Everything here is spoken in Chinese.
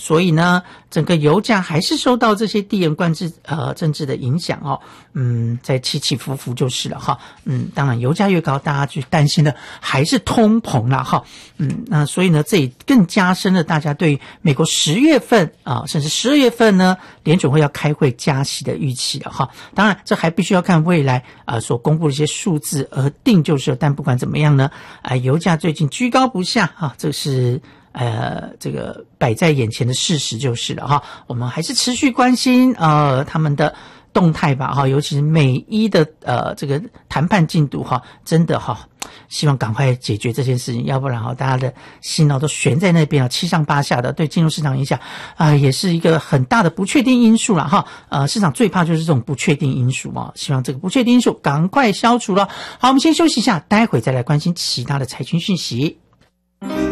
所以呢，整个油价还是受到这些地缘政治的影响哦，在起起伏伏就是了哈，当然油价越高，大家去担心的还是通膨啦哈，那所以呢，这也更加深了大家对美国10月份甚至12月份呢，联准会要开会加息的预期了哈。当然，这还必须要看未来所公布的一些数字而定就是了，但不管怎么样呢，油价最近居高不下啊，这是这个摆在眼前的事实就是了哈。我们还是持续关心他们的动态吧哈，尤其是美伊的这个谈判进度哈，真的哈，希望赶快解决这件事情，要不然大家的心都悬在那边七上八下的，对金融市场影响也是一个很大的不确定因素了哈。市场最怕就是这种不确定因素希望这个不确定因素赶快消除了。好，我们先休息一下，待会再来关心其他的财经讯息。